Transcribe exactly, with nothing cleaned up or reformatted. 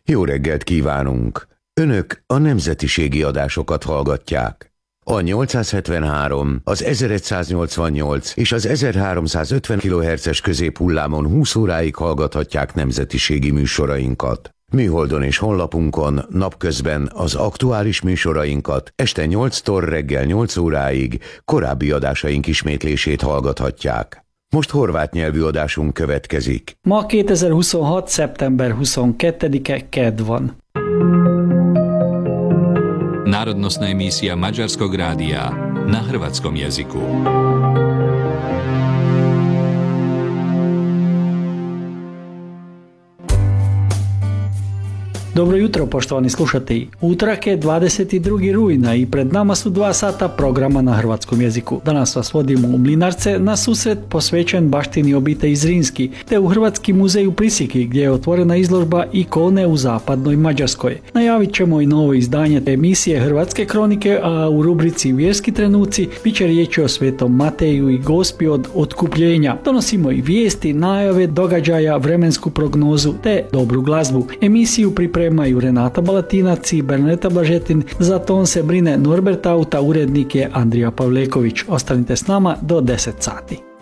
Jó reggelt kívánunk! Önök a nemzetiségi adásokat hallgatják. A nyolcszázhetvenhárom, az ezeregyszáznyolcvannyolc és az ezerháromszázötven kilohertzes középhullámon húsz óráig hallgathatják nemzetiségi műsorainkat. Műholdon és honlapunkon napközben az aktuális műsorainkat, este nyolctól reggel nyolc óráig korábbi adásaink ismétlését hallgathatják. Most horvát nyelvű adásunk következik. Ma kétezer-huszonhat. szeptember huszonkettedike kedd van. Národnostná emisija Mađarskog radija na hrvatskom jeziku. Dobro jutro, poštovani slušatelji. Utorak je dvadeset drugi rujna i pred nama su dva sata programa na hrvatskom jeziku. Danas vas vodimo u Mlinarce na susret posvećen baštini obitelji Zrinski, te u Hrvatski muzej u Prisiki gdje je otvorena izložba ikone u zapadnoj Mađarskoj. Najavit ćemo i novo izdanje emisije Hrvatske kronike, a u rubrici Vjerski trenuci bit će riječi o Svetom Mateju i Gospi od otkupljenja. Donosimo i vijesti, najave, događaja, vremensku prognozu te dobru glazbu. Emisiju pripremaju Renata Balatinac i Bernadeta Blažetin, za ton se brine Norbert Auta, urednik je Andrija Pavleković. Ostanite s nama do deset sati.